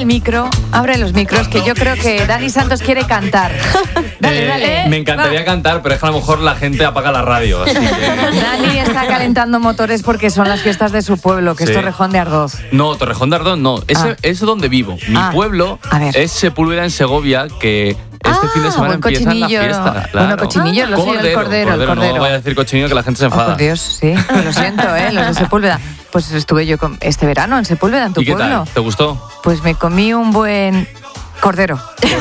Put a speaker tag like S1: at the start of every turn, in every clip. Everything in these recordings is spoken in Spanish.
S1: el micro, abre los micros, que yo creo que Dani Santos quiere cantar. Dale.
S2: Me encantaría cantar, pero es que a lo mejor la gente apaga la radio. Así que...
S1: Dani está calentando motores porque son las fiestas de su pueblo, que es Torrejón de Ardoz.
S2: No, Torrejón de Ardoz no. Es donde vivo. Mi pueblo es Sepúlveda en Segovia, que este fin de semana empiezan las fiestas. Claro.
S1: Bueno, cochinillo, lo sé, el cordero.
S2: No voy a decir cochinillo que la gente se enfada.
S1: Por Dios, sí, lo siento, los de Sepúlveda. Pues estuve yo este verano en Sepúlveda, en tu pueblo.
S2: ¿Y qué tal? ¿Te gustó?
S1: Pues me comí un buen cordero.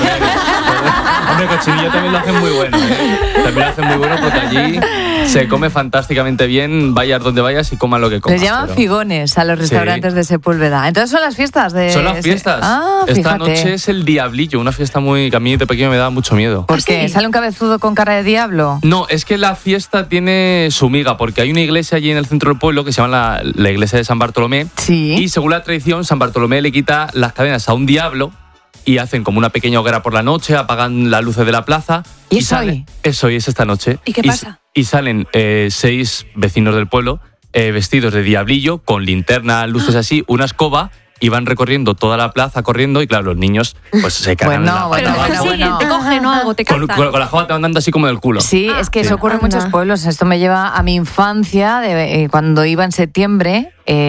S2: Hombre, cochinillo también lo hacen muy bueno, También lo hacen muy bueno porque allí se come fantásticamente bien, vayas donde vayas y comas lo que comas.
S1: Les llaman figones a los restaurantes de Sepúlveda. Entonces son las fiestas de...
S2: Son las fiestas. Esta noche es el Diablillo, una fiesta que a mí de pequeño me daba mucho miedo.
S1: ¿Por qué? ¿Sale un cabezudo con cara de diablo?
S2: No, es que la fiesta tiene su miga, porque hay una iglesia allí en el centro del pueblo que se llama la iglesia de San Bartolomé.
S1: Sí.
S2: Y según la tradición, San Bartolomé le quita las cadenas a un diablo y hacen como una pequeña hoguera por la noche, apagan las luces de la plaza.
S1: ¿Y eso hoy?
S2: Eso hoy es esta noche.
S1: ¿Y qué pasa?
S2: Y salen 6 vecinos del pueblo vestidos de diablillo, con linterna, luces así, una escoba, y van recorriendo toda la plaza corriendo y claro, los niños pues se cagan
S1: Bueno.
S3: Te cogen o algo, te cantan.
S2: con la escoba te van dando así como del culo.
S1: Sí, es que eso ocurre en muchos pueblos. Esto me lleva a mi infancia, cuando iba en septiembre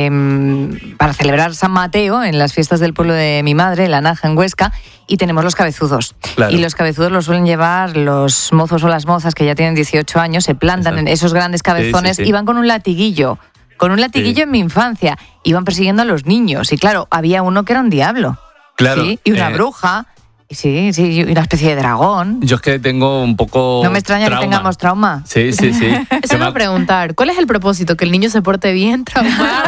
S1: para celebrar San Mateo en las fiestas del pueblo de mi madre, La Naja, en Huesca, y tenemos los cabezudos. Claro. Y los cabezudos los suelen llevar los mozos o las mozas que ya tienen 18 años, se plantan en esos grandes cabezones y van con un latiguillo. En mi infancia. Iban persiguiendo a los niños. Y claro, había uno que era un diablo.
S2: Claro.
S1: ¿Sí? Y una bruja. Sí, y una especie de dragón.
S2: Yo es que tengo un poco
S1: No me extraña
S2: trauma.
S1: Que tengamos trauma.
S2: Sí.
S3: Eso me va a preguntar. ¿Cuál es el propósito? ¿Que el niño se porte bien, traumar?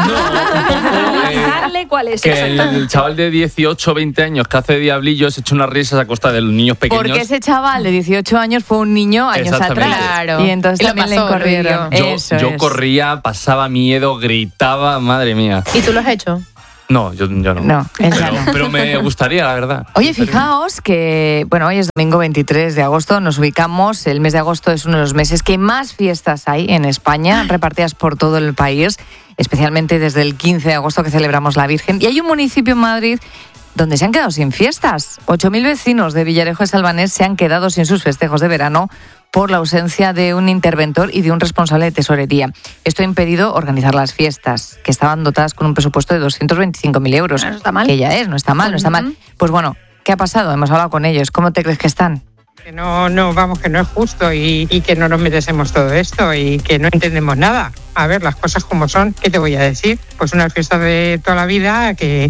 S3: ¿Cuál es?
S2: Que el chaval de 18 o 20 años que hace diablillo se echa unas risas a costa de los niños pequeños.
S1: Porque ese chaval de 18 años fue un niño años atrás.
S3: Claro.
S1: Y entonces también le corrieron.
S2: Yo corría, pasaba miedo, gritaba, madre mía.
S3: ¿Y tú lo has hecho?
S2: No, yo no.
S1: No.
S2: Pero me gustaría, la verdad.
S1: Oye, fijaos que, hoy es domingo 23 de agosto, nos ubicamos, el mes de agosto es uno de los meses que más fiestas hay en España, repartidas por todo el país, especialmente desde el 15 de agosto que celebramos la Virgen. Y hay un municipio en Madrid donde se han quedado sin fiestas. 8.000 vecinos de Villarejo de Salvanés se han quedado sin sus festejos de verano por la ausencia de un interventor y de un responsable de tesorería. Esto ha impedido organizar las fiestas, que estaban dotadas con un presupuesto de 225.000 euros.
S3: No está mal.
S1: Que ya no está mal. Pues bueno, ¿qué ha pasado? Hemos hablado con ellos. ¿Cómo te crees que están?
S4: Que que no es justo y que no nos merecemos todo esto y que no entendemos nada. A ver, las cosas como son, ¿qué te voy a decir? Pues una fiesta de toda la vida que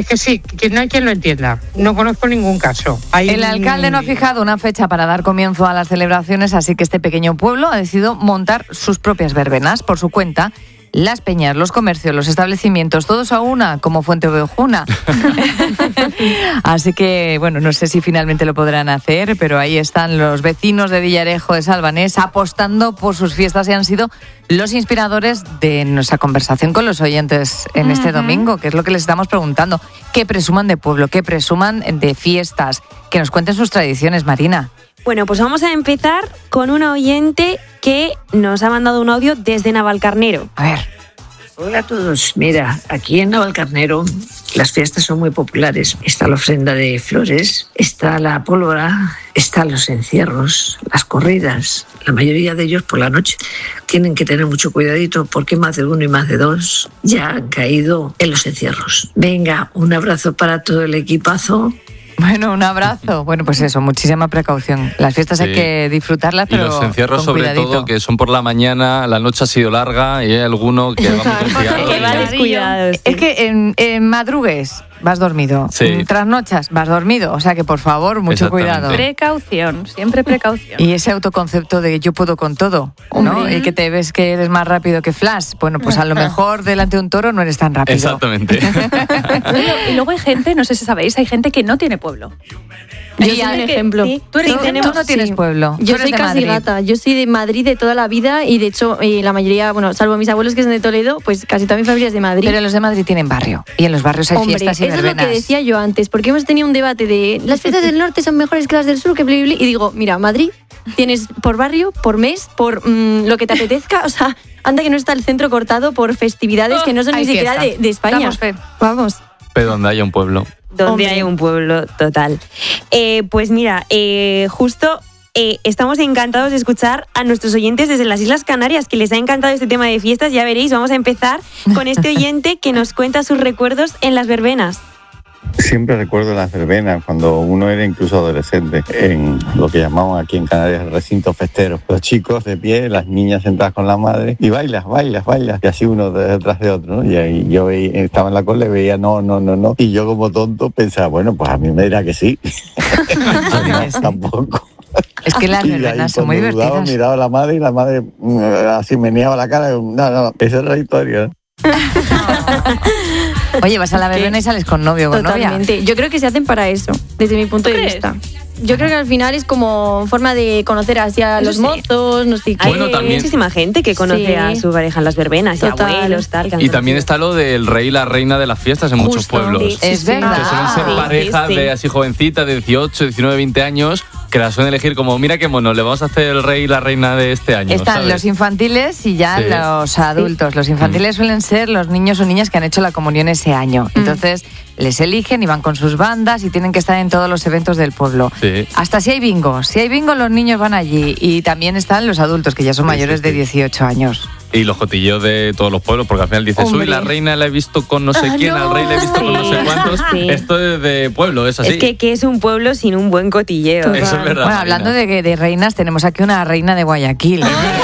S4: no hay quien lo entienda. No conozco ningún caso.
S1: El alcalde no ha fijado una fecha para dar comienzo a las celebraciones, así que este pequeño pueblo ha decidido montar sus propias verbenas por su cuenta. Las peñas, los comercios, los establecimientos, todos a una, como Fuente Ovejuna. Así que, no sé si finalmente lo podrán hacer, pero ahí están los vecinos de Villarejo de Salvanés apostando por sus fiestas y han sido los inspiradores de nuestra conversación con los oyentes en este domingo, que es lo que les estamos preguntando. Que presuman de pueblo, que presuman de fiestas, que nos cuenten sus tradiciones, Marina.
S5: Bueno, pues vamos a empezar con una oyente que nos ha mandado un audio desde Navalcarnero.
S1: A ver.
S6: Hola a todos. Mira, aquí en Navalcarnero las fiestas son muy populares. Está la ofrenda de flores, está la pólvora, están los encierros, las corridas. La mayoría de ellos por la noche. Tienen que tener mucho cuidadito porque más de uno y más de dos ya han caído en los encierros. Venga, un abrazo para todo el equipazo.
S1: Bueno, un abrazo. Bueno, pues eso, muchísima precaución. Las fiestas hay que disfrutarlas, pero
S2: y los encierros
S1: con
S2: sobre
S1: cuidadito.
S2: todo, que son por la mañana, la noche ha sido larga y hay alguno que va muy
S5: descuidado.
S1: Es que en madrugues vas dormido, trasnochas vas dormido, o sea que por favor, mucho cuidado.
S3: Precaución, siempre precaución.
S1: Y ese autoconcepto de yo puedo con todo, ¿no? Y que te ves que eres más rápido que Flash, bueno, pues a lo mejor delante de un toro no eres tan rápido.
S2: Exactamente.
S3: Y luego hay gente, no sé si sabéis, hay gente que no tiene pueblo.
S7: Yo soy un ejemplo.
S3: Sí,
S1: tú no tienes pueblo.
S7: Yo soy casi gata. Yo soy de Madrid de toda la vida y de hecho la mayoría, salvo mis abuelos que son de Toledo, pues casi toda mi familia es de Madrid.
S1: Pero los de Madrid tienen barrio y en los barrios hay fiestas y verbenas.
S7: Eso es lo que decía yo antes, porque hemos tenido un debate de las fiestas del norte son mejores que las del sur, que bli, bli, y digo, mira, Madrid tienes por barrio, por mes, por lo que te apetezca, o sea, anda que no está el centro cortado por festividades que no son ni siquiera de España.
S1: Damos fe.
S7: Vamos.
S2: Pero donde haya un pueblo.
S5: donde
S7: Hombre.
S5: hay un pueblo total. Pues mira, justo estamos encantados de escuchar a nuestros oyentes desde las Islas Canarias, que les ha encantado este tema de fiestas. Ya veréis, vamos a empezar con este oyente que nos cuenta sus recuerdos en las verbenas.
S8: Siempre recuerdo las verbenas, cuando uno era incluso adolescente, en lo que llamamos aquí en Canarias el recinto festero. Los chicos de pie, las niñas sentadas con la madre, y bailas, y así uno detrás de otro, ¿no? Y ahí yo estaba en la cola y veía no, y yo como tonto pensaba, bueno, pues a mí me dirá que sí. No, tampoco.
S1: Es que las verbenas son muy divertidas.
S8: Miraba a la madre y la madre así meneaba la cara. No, esa es la historia.
S1: Oye, vas a la verbena y sales con novio o con novia.
S7: Totalmente. Yo creo que se hacen para eso, desde mi punto de vista. Yo creo que al final es como forma de conocer así a los mozos, no sé qué.
S2: Bueno, también-
S5: Hay muchísima gente que conoce
S7: Sí.
S5: a su pareja en las verbenas, y
S7: Total.
S5: abuelos, tal. que han
S2: Y también
S5: conocido.
S2: está lo del rey y la reina de las fiestas en muchos
S7: Justo,
S2: pueblos.
S5: Sí,
S1: Es verdad.
S2: Que suelen ser
S5: Sí,
S2: parejas
S5: sí.
S2: de así jovencitas de 18, 19, 20 años que las suelen elegir como, mira qué mono, le vamos a hacer el rey y la reina de este año.
S1: Están
S2: ¿sabes?
S1: los infantiles y ya
S2: Sí.
S1: los adultos. Los infantiles suelen ser los niños o niñas que han hecho la comunión ese año. Entonces les eligen y van con sus bandas y tienen que estar en todos los eventos del pueblo.
S2: Sí.
S1: Hasta si hay bingo. Si hay bingo, los niños van allí. Y también están los adultos, que ya son
S2: Sí,
S1: mayores
S2: sí,
S1: de
S2: sí.
S1: 18 años.
S2: Y los cotilleos de todos los pueblos, porque al final dices,
S7: Hombre.
S2: uy, la reina la he visto con no sé quién, al rey la he visto con no sé
S5: Sí.
S2: cuántos.
S5: Sí.
S2: Esto es de pueblo, es así.
S5: Es que es un pueblo sin un buen cotilleo.
S2: Eso es verdad.
S1: Bueno, hablando de reinas, tenemos aquí una reina de Guayaquil.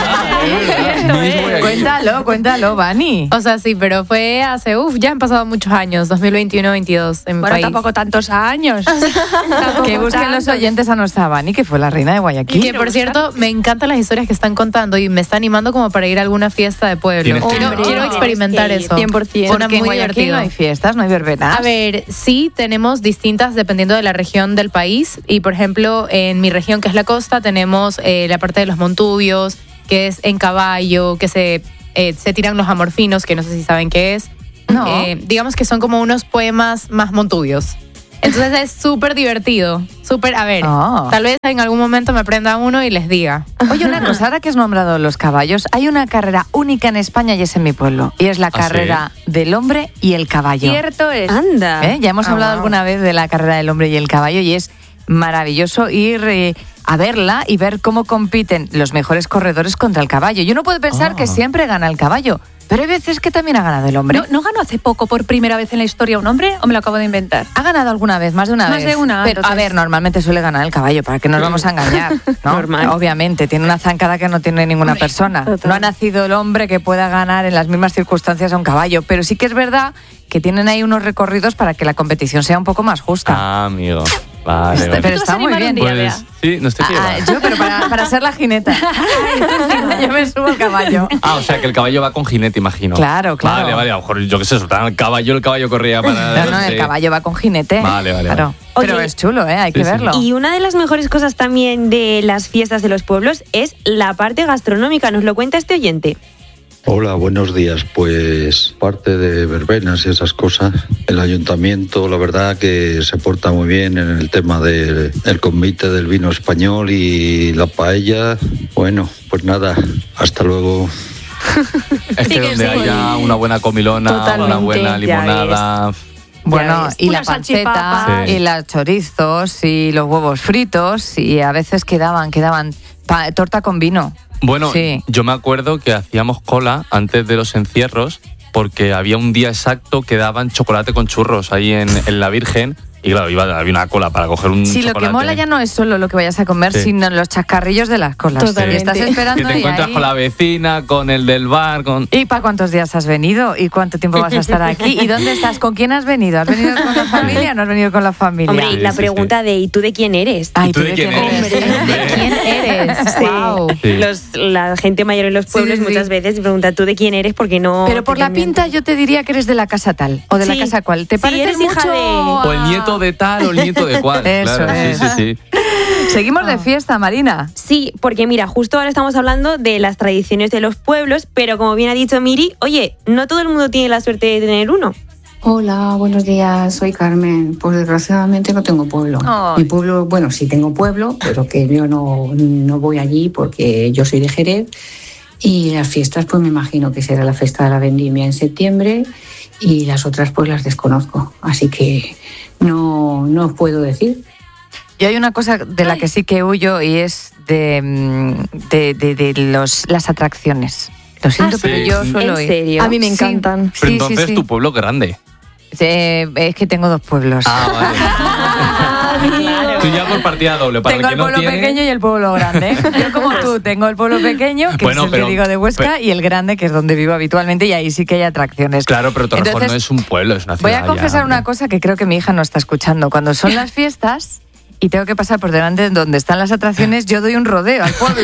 S1: Cuéntalo, Vani.
S3: O sea, sí, pero fue hace, ya han pasado muchos años, 2021-22 en mi
S1: Bueno,
S3: país.
S1: tampoco tantos años. Que busquen los oyentes a nuestra Vani, que fue la reina de Guayaquil.
S3: Que por cierto, me encantan las historias que están contando y me está animando como para ir a alguna fiesta de pueblo.
S2: Tienes que ir.
S3: Quiero experimentar
S5: Tienes
S3: eso.
S7: 100%.
S3: Suena
S1: Porque en
S3: muy
S1: Guayaquil
S3: divertido.
S1: no hay fiestas, no hay verbenas.
S3: A ver, sí tenemos distintas dependiendo de la región del país. Y por ejemplo, en mi región, que es la costa, tenemos la parte de los montubios, que es en caballo, que se tiran los amorfinos, que no sé si saben qué es.
S1: No.
S3: Digamos que son como unos poemas más montubios. Entonces es súper divertido. Súper, a ver,
S1: Ah.
S3: tal vez en algún momento me aprenda uno y les diga.
S1: Oye, una cosa, ahora que has nombrado los caballos, hay una carrera única en España y es en mi pueblo. Y es la
S2: ¿Ah,
S1: carrera del hombre y el caballo.
S7: Cierto es.
S5: Anda.
S1: Ya hemos hablado alguna vez de la carrera del hombre y el caballo y es maravilloso ir a verla y ver cómo compiten los mejores corredores contra el caballo. Y uno puede pensar que siempre gana el caballo, pero hay veces que también ha ganado el hombre.
S9: ¿No ganó hace poco por primera vez en la historia un hombre o me lo acabo de inventar?
S1: ¿Ha ganado alguna vez? Más de una
S9: Más
S1: vez.
S9: de una,
S1: Pero, a
S9: entonces.
S1: ver, normalmente suele ganar el caballo, ¿para qué nos vamos a engañar? ¿no?
S5: Normal.
S1: Obviamente, tiene una zancada que no tiene ninguna persona.
S7: total.
S1: No ha nacido el hombre que pueda ganar en las mismas circunstancias a un caballo, pero sí que es verdad que tienen ahí unos recorridos para que la competición sea un poco más justa.
S2: Ah, amigo. Vale, vale.
S1: Pero está muy bien.
S2: Pues sí, no estoy
S1: Yo, pero para ser la jineta. Yo me subo al caballo.
S2: Ah, o sea que el caballo va con jinete, imagino.
S1: Claro, claro.
S2: Vale, a lo mejor yo qué sé, soltaban el caballo corría para...
S1: No, el caballo va con jinete.
S2: Vale.
S1: Claro.
S5: Oye,
S1: Pero es chulo, hay que
S2: sí.
S1: verlo.
S5: Y una de las mejores cosas también de las fiestas de los pueblos es la parte gastronómica. Nos lo cuenta este oyente.
S10: Hola, buenos días. Pues parte de verbenas y esas cosas, el ayuntamiento la verdad que se porta muy bien en el tema del convite del vino español y la paella. Bueno, pues nada, hasta luego.
S2: Es que donde haya una buena comilona,
S7: Totalmente,
S2: una buena
S5: ya
S2: limonada...
S1: Bueno,
S5: ves.
S1: y
S9: Una
S1: la panceta,
S2: salchipapa. Sí.
S1: y los chorizos, y los huevos fritos, y a veces quedaban torta con vino.
S2: Bueno,
S1: Sí.
S2: yo me acuerdo que hacíamos cola antes de los encierros porque había un día exacto que daban chocolate con churros ahí en la Virgen. Y claro, había una cola para coger un
S1: Sí, lo
S2: chocolate.
S1: que mola ya no es solo lo que vayas a comer,
S2: Sí.
S1: sino los chascarrillos de las colas.
S7: Totalmente.
S1: Y estás
S2: Que
S1: esperando
S2: te
S1: y
S2: encuentras
S1: ahí...
S2: con la vecina, con el del bar, con...
S1: ¿Y para cuántos días has venido? ¿Y cuánto tiempo vas a estar aquí? ¿Y dónde estás? ¿Con quién has venido? ¿Has venido con la familia o no has venido con la familia?
S5: Hombre, y
S2: Sí,
S5: la
S2: sí,
S5: pregunta de ¿y tú de quién eres?
S1: Ay,
S2: ¿Y tú de quién eres?
S3: ¿De quién eres?
S5: Sí.
S3: Wow.
S2: Sí.
S5: La gente mayor en los pueblos
S1: sí, sí.
S5: muchas veces pregunta ¿tú de quién eres? Porque no...
S1: Pero por la
S5: te cambian.
S1: pinta yo te diría que eres de la casa tal o de la
S5: Sí.
S1: casa cual. ¿Te
S5: Sí,
S1: parece
S5: eres hija
S1: mucho
S5: de-
S2: O el nieto de tal o el nieto de cual.
S1: Eso
S2: claro,
S1: es.
S2: sí.
S1: Seguimos de fiesta, Marina.
S5: Sí, porque mira, justo ahora estamos hablando de las tradiciones de los pueblos, pero como bien ha dicho Miri, oye, no todo el mundo tiene la suerte de tener uno.
S11: Hola, buenos días, soy Carmen. Pues desgraciadamente no tengo pueblo.
S9: Ay.
S11: Mi pueblo, bueno, sí tengo pueblo, pero que yo no voy allí porque yo soy de Jerez. Y las fiestas, pues me imagino que será la fiesta de la vendimia en septiembre y las otras pues las desconozco, así que no os puedo decir.
S1: Y hay una cosa de la que sí que huyo y es de las atracciones. Lo siento,
S2: sí.
S1: pero yo suelo ir.
S5: ¿En serio?
S7: A mí me encantan.
S2: Pero entonces tu pueblo es grande.
S1: Es que tengo 2 pueblos.
S2: Vale. Tú ya por partida doble. Para
S1: Tengo
S2: el
S1: el
S2: que
S1: pueblo
S2: no tiene...
S1: pequeño y el pueblo grande. Yo como tú tengo el pueblo pequeño, que
S2: Bueno,
S1: es el que digo de Huesca, y el grande, que es donde vivo habitualmente, y ahí sí que hay atracciones.
S2: Claro, pero Torrejón
S1: Entonces,
S2: no es un pueblo, es una ciudad.
S1: Voy a confesar
S2: ya,
S1: una cosa que creo que mi hija no está escuchando. Cuando son las fiestas y tengo que pasar por delante de donde están las atracciones, yo doy un rodeo al pueblo.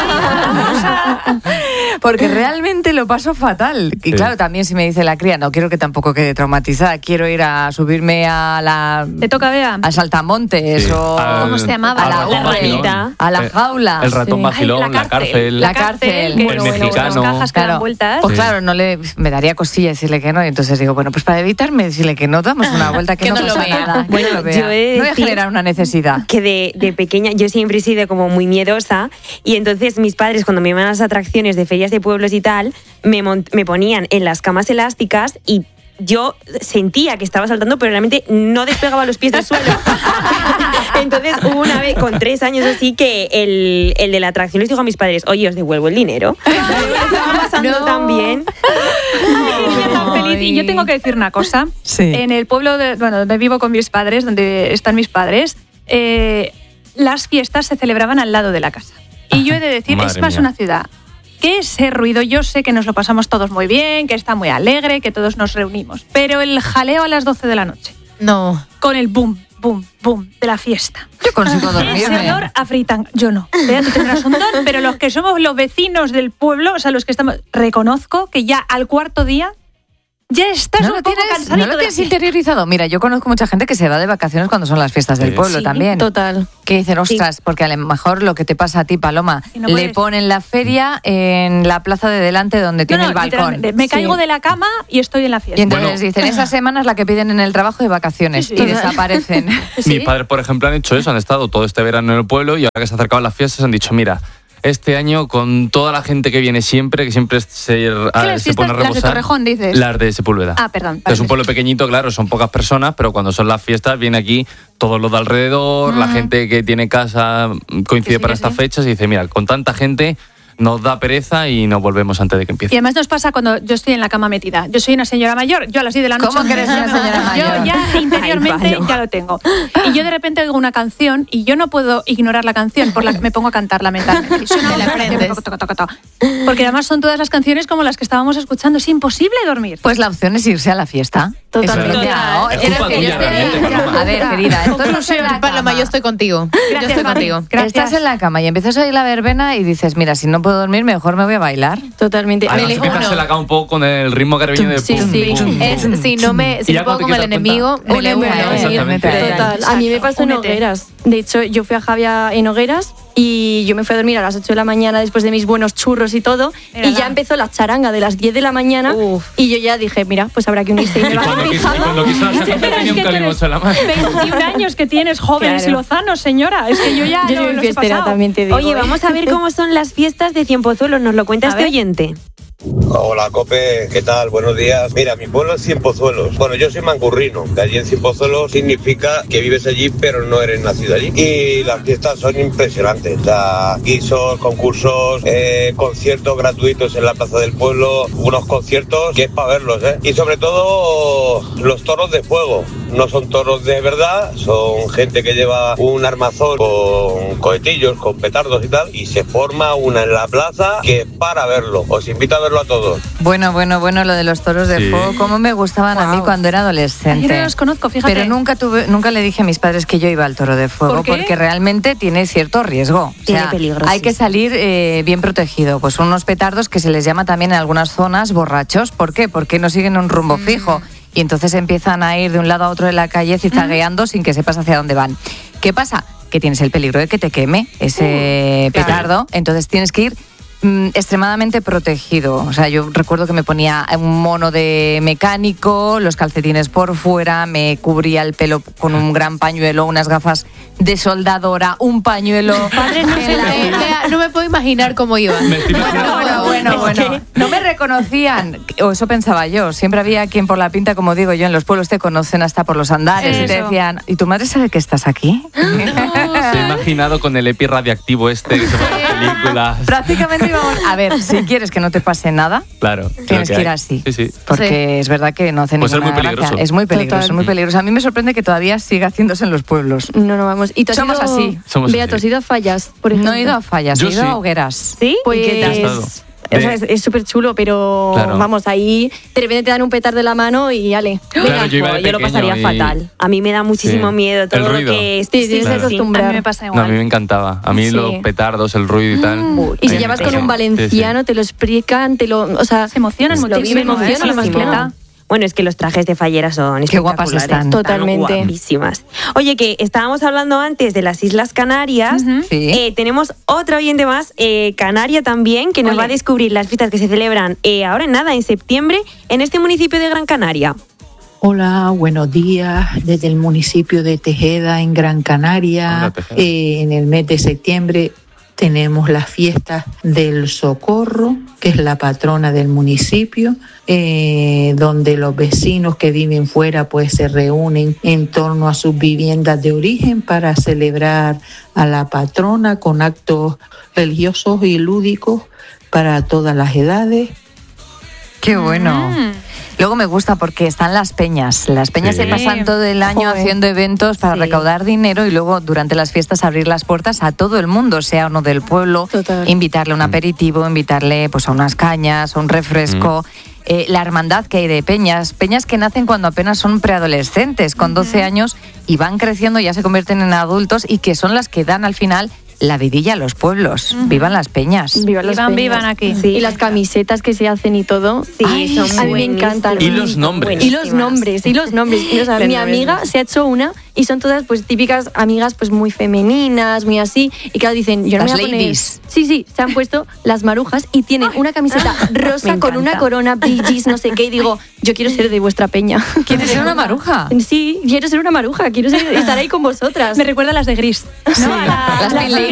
S1: Porque realmente lo paso fatal. Y claro, también si me dice la cría, no quiero que tampoco quede traumatizada, quiero ir a subirme a la...
S9: ¿Te toca, Bea?
S1: A Saltamontes o...
S9: ¿Cómo se llamaba?
S1: A la urre, a la jaula.
S2: El ratón vacilón, la cárcel.
S1: La cárcel.
S2: El mexicano.
S9: Las cajas que dan vueltas.
S1: Pues claro, me daría cosilla decirle que no. Y entonces digo, bueno, pues para evitarme decirle que no, damos una vuelta que no
S3: no lo
S1: pasa
S3: vea.
S1: nada.
S5: Bueno,
S1: Que no lo vea.
S5: yo he de
S1: No voy a
S5: decir
S1: generar una necesidad.
S5: que de pequeña yo siempre he sido como muy miedosa y entonces mis padres cuando me iban a las atracciones de ferias de pueblos y tal me ponían en las camas elásticas y yo sentía que estaba saltando pero realmente no despegaba los pies del suelo. Entonces hubo una vez con 3 años así que el de la atracción les dijo a mis padres, oye, os devuelvo el dinero. Estaba pasando tan bien.
S9: Feliz. Y yo tengo que decir una cosa.
S1: Sí.
S9: En el pueblo donde vivo con mis padres, donde están mis padres, las fiestas se celebraban al lado de la casa. Y yo he de decir,
S2: Madre
S9: es más
S2: mía.
S9: una ciudad que ese ruido, yo sé que nos lo pasamos todos muy bien, que está muy alegre, que todos nos reunimos, pero el jaleo a las 12 de la noche,
S3: No.
S9: con el boom, boom, boom de la fiesta.
S1: Yo consigo
S9: Ese
S1: dormirme.
S9: olor a fritanga. Yo no. Bea, tú tendrás un don, pero los que somos los vecinos del pueblo, o sea, los que estamos... Reconozco que ya al cuarto día ya estás
S1: ¿No
S9: un
S1: lo
S9: poco
S1: tienes,
S9: cansadito
S1: ¿no lo
S9: de la
S1: tienes
S9: fiesta.
S1: interiorizado? Mira, yo conozco mucha gente que se va de vacaciones cuando son las fiestas del pueblo
S2: Sí.
S1: también.
S7: Total.
S1: Que dicen, ostras, porque a lo mejor lo que te pasa a ti, Paloma,
S9: Y no
S1: le
S9: puedes.
S1: ponen la feria en la plaza de delante donde tiene el balcón.
S9: literalmente, me caigo de la cama y estoy en la fiesta.
S1: Y entonces
S2: Bueno.
S1: dicen, esa semana es la que piden en el trabajo de vacaciones
S9: Sí, sí.
S1: y desaparecen.
S2: Mis padres, por ejemplo, han hecho eso, han estado todo este verano en el pueblo y ahora que se acercaban las fiestas han dicho, mira, este año con toda la gente que viene siempre, que siempre se
S9: las
S2: pone a
S9: fiestas,
S2: reposar.
S9: las de Torrejón, dices?
S2: Las de Sepúlveda.
S9: Ah, perdón.
S2: Es un pueblo pequeñito, claro, son pocas personas, pero cuando son las fiestas viene aquí todos los de alrededor, la gente que tiene casa coincide
S9: Sí,
S2: para
S9: que
S2: estas
S9: sí.
S2: fechas y dice, mira, con tanta gente nos da pereza y nos volvemos antes de que empiece.
S9: Y además nos pasa cuando yo estoy en la cama metida. Yo soy una señora mayor, yo a las 10 de la noche...
S1: ¿Cómo que eres una señora mayor?
S9: Yo ya interiormente
S5: Ay, Palo.
S9: ya lo tengo. Y yo de repente oigo una canción y yo no puedo ignorar la canción, por la que me pongo a cantarla mentalmente. Y suena
S3: Te la
S9: una canción,
S3: aprendes.
S9: toco, toco, toco, toco. Porque además son todas las canciones como las que estábamos escuchando. Es imposible dormir.
S1: Pues la opción es irse a la fiesta.
S7: Totalmente.
S1: Eso ya,
S2: Es
S1: ¿quieres
S2: culpa
S1: que yo
S2: tuya,
S1: esté-
S2: realmente, Paloma.
S1: A ver, querida, esto no se la
S3: Paloma,
S1: cama.
S3: yo estoy contigo. Yo estoy
S9: Mari.
S3: contigo.
S9: Gracias.
S1: Estás en la cama y empiezas a oír la verbena y dices, mira, si no puedo dormir, mejor me voy a bailar.
S7: Totalmente.
S2: Además,
S3: elijo
S2: empiezas
S3: uno.
S2: a la cama un poco con el ritmo caribeño de
S7: Sí,
S2: pum,
S7: sí.
S2: pum, pum.
S3: Es, si no me, si
S2: Y ya
S3: me pongo
S2: cuando
S3: con
S2: te
S3: el
S2: das cuenta,
S3: enemigo, me le
S1: únete a
S3: uno.
S1: él.
S2: Exactamente.
S7: Total. A mí me pasó en
S9: Únete.
S7: Hogueras. De hecho, yo fui a Javia en Hogueras y yo me fui a dormir a las 8 de la mañana después de mis buenos churros y todo.
S9: Mírala.
S7: Y ya empezó la charanga de las 10 de la mañana.
S3: Uf.
S7: Y yo ya dije, mira, pues habrá que unirse. Y me
S2: Y
S7: bajé
S2: cuando
S7: mi
S2: quiso
S7: pijama.
S2: la gente
S9: Pero
S2: tenía
S9: es
S2: un
S9: que tú
S2: calimocho en la mano.
S9: 21 años que tienes, jóvenes
S5: Claro.
S9: y lozanos, señora. Es que yo ya
S7: Yo
S9: no
S7: soy
S9: los he
S7: fiestera,
S9: pasado.
S7: también te digo.
S5: Oye, vamos a ver cómo son las fiestas de Cienpozuelos, nos lo cuenta
S9: A
S5: este
S9: ver.
S5: oyente.
S12: Hola, Cope, ¿qué tal? Buenos días. Mira, mi pueblo es Cienpozuelos. Bueno, yo soy mancurrino, que allí en Cienpozuelos significa que vives allí, pero no eres nacido allí. Y las fiestas son impresionantes. O sea, guisos, concursos, conciertos gratuitos en la plaza del pueblo, unos conciertos que es para verlos, ¿eh? Y sobre todo los toros de fuego. No son toros de verdad, son gente que lleva un armazón con cohetillos, con petardos y tal, y se forma una en la plaza que es para verlo. Os invito a verlo a todos.
S1: Bueno, lo de los toros de
S2: Sí.
S1: fuego, cómo me gustaban a mí cuando era adolescente.
S9: Yo no los conozco, fíjate.
S1: Pero nunca le dije a mis padres que yo iba al toro de fuego,
S9: ¿Por qué?
S1: porque realmente tiene cierto riesgo. O
S5: Tiene
S1: sea,
S5: peligro,
S1: hay
S5: sí.
S1: que salir bien protegido. Pues son unos petardos que se les llama también en algunas zonas borrachos. ¿Por qué? Porque no siguen un rumbo fijo. Y entonces empiezan a ir de un lado a otro de la calle cizagueando sin que sepas hacia dónde van. ¿Qué pasa? Que tienes el peligro de que te queme ese petardo. Entonces tienes que ir extremadamente protegido. O sea, yo recuerdo que me ponía un mono de mecánico, los calcetines por fuera, me cubría el pelo con un gran pañuelo, unas gafas de soldadora, un pañuelo.
S3: Padre, no,
S1: en la-
S3: no me puedo imaginar cómo iba.
S2: Me estoy imaginando
S1: Bueno, no me reconocían, o eso pensaba yo. Siempre había quien por la pinta, como digo yo, en los pueblos te conocen hasta por los andares y te decían, ¿y tu madre sabe que estás aquí?
S2: Se ha imaginado con el EPI radiactivo que se ve en las películas.
S1: Prácticamente íbamos, a ver, si quieres que no te pase nada,
S2: claro,
S1: tienes que ir así.
S2: Sí.
S1: Porque es verdad que no hace
S2: Puede ser
S1: ninguna
S2: muy peligroso.
S1: gracia. Es muy peligroso,
S7: Total.
S1: muy peligroso. A mí me sorprende que todavía siga haciéndose en los pueblos.
S7: No, vamos. ¿Y tú has
S1: Somos
S7: ido,
S1: así.
S7: Bea, ¿tú has ido a Fallas, por ejemplo?
S1: No he ido a Fallas,
S2: Yo
S1: he ido
S2: sí.
S1: a Hogueras.
S7: ¿Sí?
S1: ¿Y qué tal?
S7: Pues, o sea, es súper chulo, pero
S2: Claro.
S7: vamos, ahí de repente te dan un petardo en la mano y ale.
S2: Claro, yo iba de
S5: yo lo pasaría
S2: pequeño y-
S5: fatal. A mí me da muchísimo
S2: Sí.
S5: miedo todo
S2: El
S5: lo
S2: ruido.
S5: que es.
S7: Sí, tienes que
S2: Claro.
S7: acostumbrar.
S9: A mí me pasa
S2: No,
S9: igual.
S2: a mí me encantaba. A mí
S7: Sí.
S2: los petardos, el ruido y tal.
S7: Y si
S2: Ahí
S7: llevas
S2: me
S7: con un
S2: encanta.
S7: valenciano, te lo explican, o sea,
S9: Se emocionan
S7: lo
S9: muchísimo,
S7: viven, emocionan
S9: ¿eh?
S7: los
S9: Sí,
S7: valencianos.
S5: Bueno, es que los trajes de fallera son
S1: Qué guapas
S5: espectaculares.
S1: están.
S7: Totalmente.
S5: Guapísimas. Oye, que estábamos hablando antes de las Islas Canarias.
S1: Sí.
S5: Tenemos otra oyente más, canaria también, que nos
S1: Ole.
S5: va a descubrir las fiestas que se celebran ahora en nada, en septiembre, en este municipio de Gran Canaria.
S13: Hola, buenos días. Desde el municipio de Tejeda, en Gran Canaria,
S2: Hola, Tejeda.
S13: en el mes de septiembre tenemos las fiestas del Socorro, que es la patrona del municipio, donde los vecinos que viven fuera pues se reúnen en torno a sus viviendas de origen para celebrar a la patrona con actos religiosos y lúdicos para todas las edades.
S1: Qué bueno. Luego me gusta porque están las peñas. Las peñas
S2: Sí.
S1: se pasan todo el año
S7: Joder.
S1: haciendo eventos para
S5: Sí.
S1: recaudar dinero y luego durante las fiestas abrir las puertas a todo el mundo, sea uno del pueblo,
S7: Total.
S1: invitarle un aperitivo, invitarle pues a unas cañas, a un refresco. La hermandad que hay de peñas que nacen cuando apenas son preadolescentes, con 12 años, y van creciendo, ya se convierten en adultos y que son las que dan al final la vidilla a los pueblos. Vivan las peñas.
S7: Vivan las peñas.
S9: Vivan aquí.
S7: Sí. Y las camisetas que se hacen y todo.
S5: Sí,
S7: Ay,
S5: son
S7: a mí me encantan.
S2: Y los nombres.
S7: Y los nombres, y o sea,
S5: Los
S7: mi
S5: nombres.
S7: amiga se ha hecho una y son todas pues típicas amigas pues muy femeninas, muy así. Y claro, dicen, yo no
S1: Las
S7: me voy a poner...
S1: ladies.
S7: Sí, se han puesto las marujas y tienen una camiseta rosa
S5: Me
S7: con una
S5: encanta.
S7: corona, brillis, no sé qué. Y digo, yo quiero ser de vuestra peña.
S1: ¿Quieres ser una maruja?
S7: Sí, quiero ser una maruja, quiero estar ahí con vosotras.
S9: Me recuerda a las de Gris. ¿no? A
S1: Las
S9: las
S1: Pink